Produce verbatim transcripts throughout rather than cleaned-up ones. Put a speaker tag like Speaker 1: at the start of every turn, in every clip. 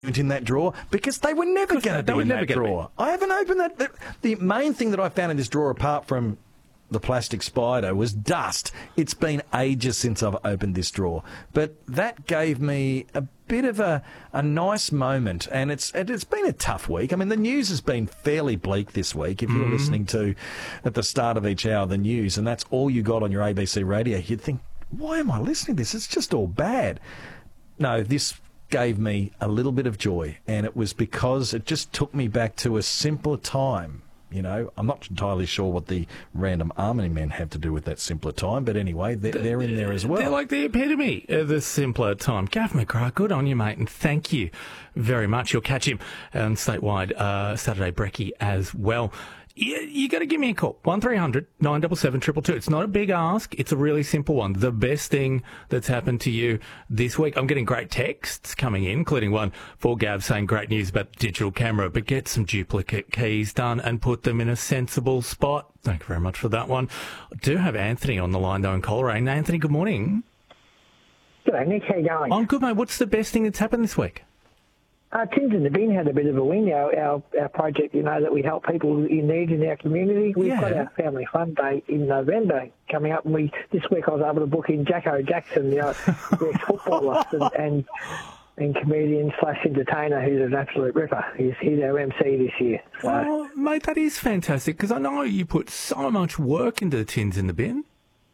Speaker 1: in that drawer because they were never going to be in that drawer. I haven't opened that. The, the main thing that I found in this drawer, apart from the plastic spider, was dust. It's been ages since I've opened this drawer. But that gave me a bit of a, a nice moment, and it's it's been a tough week. I mean, the news has been fairly bleak this week. If you're mm. listening to, at the start of each hour, the news, and that's all you got on your A B C radio, you'd think, why am I listening to this? It's just all bad. No, this gave me a little bit of joy, and it was because it just took me back to a simpler time. You know, I'm not entirely sure what the random army men have to do with that simpler time, but anyway, they're, they're in there as well.
Speaker 2: They're like the epitome of the simpler time. Gav McGrath, good on you, mate, and thank you very much. You'll catch him on Statewide uh, Saturday Brekkie as well. You, you got to give me a call. one three hundred nine seven seven two two two. It's not a big ask. It's a really simple one. The best thing that's happened to you this week. I'm getting great texts coming in, including one for Gav saying great news about the digital camera, but get some duplicate keys done and put them in a sensible spot. Thank you very much for that one. I do have Anthony on the line, though, in Coleraine. Anthony, good morning.
Speaker 3: G'day, Nick. How you going?
Speaker 2: I'm good, mate. What's the best thing that's happened this week?
Speaker 3: Uh, Tins in the Bin had a bit of a win, our, our, our project, you know, that we help people in need in our community. We've
Speaker 2: yeah.
Speaker 3: got our Family Fun Day in November coming up, and we this week I was able to book in Jacko Jackson, you know, the ex-footballer and, and, and comedian slash entertainer who's an absolute ripper. He's, he's our M C this year. So.
Speaker 2: Oh, mate, that is fantastic, because I know you put so much work into the Tins in the Bin.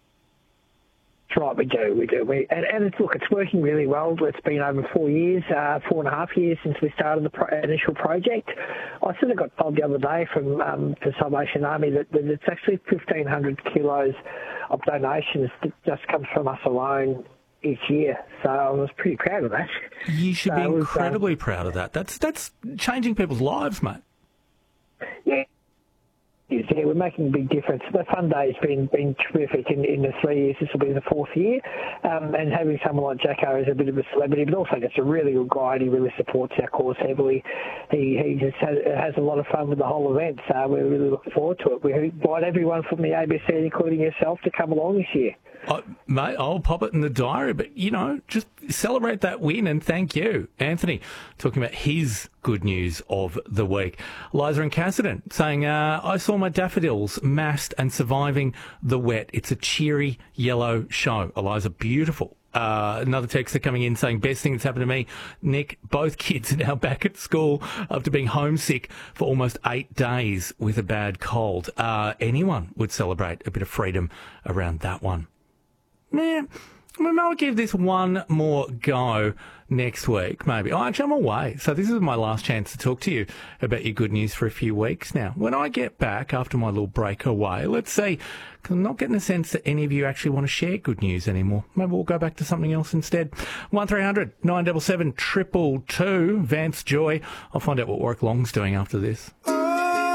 Speaker 3: That's right, we do, we do. We, and, and it's, look, it's working really well. It's been over four years, uh, four and a half years since we started the pro- initial project. I sort of got told the other day from um, the Salvation Army that, that it's actually fifteen hundred kilos of donations that just comes from us alone each year. So I was pretty proud of that.
Speaker 2: You should
Speaker 3: so
Speaker 2: be
Speaker 3: was,
Speaker 2: incredibly
Speaker 3: um,
Speaker 2: proud of that. That's, that's changing people's lives, mate.
Speaker 3: Yeah. Yeah, we're making a big difference. The Fun Day has been been terrific in, in the three years. This will be the fourth year. Um, and having someone like Jacko is a bit of a celebrity, but also just a really good guy, and he really supports our cause heavily. He he just has, has a lot of fun with the whole event, so we're really looking forward to it. We invite everyone from the A B C, including yourself, to come along this year.
Speaker 2: Uh, mate, I'll pop it in the diary, but, you know, just celebrate that win and thank you. Anthony, talking about his good news of the week. Liza and Cassidy saying, uh, I saw my daffodils massed and surviving the wet. It's a cheery yellow show. Eliza, beautiful. Uh, another texter coming in saying, best thing that's happened to me, Nick, both kids are now back at school after being homesick for almost eight days with a bad cold. Uh, anyone would celebrate a bit of freedom around that one. Nah, maybe I'll give this one more go next week, maybe. Oh, actually, I'm away, so this is my last chance to talk to you about your good news for a few weeks now. When I get back after my little break away, let's see, because I'm not getting a sense that any of you actually want to share good news anymore. Maybe we'll go back to something else instead. one three hundred nine seven seven two two two, Vance Joy. I'll find out what Warwick Long's doing after this.